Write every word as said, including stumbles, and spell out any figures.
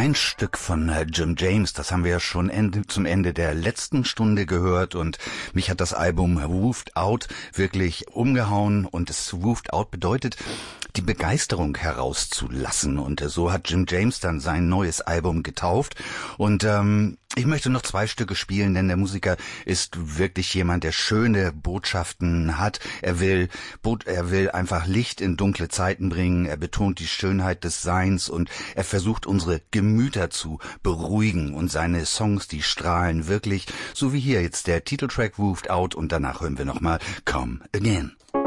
Ein Stück von äh, Jim James, das haben wir ja schon Ende, zum Ende der letzten Stunde gehört und mich hat das Album Woofed Out wirklich umgehauen und das Woofed Out bedeutet, die Begeisterung herauszulassen und äh, so hat Jim James dann sein neues Album getauft und ähm, ich möchte noch zwei Stücke spielen, denn der Musiker ist wirklich jemand, der schöne Botschaften hat. Er will, er will einfach Licht in dunkle Zeiten bringen. Er betont die Schönheit des Seins und er versucht unsere Gemüter zu beruhigen und seine Songs, die strahlen wirklich, so wie hier jetzt der Titeltrack Woofed Out und danach hören wir nochmal Come Again.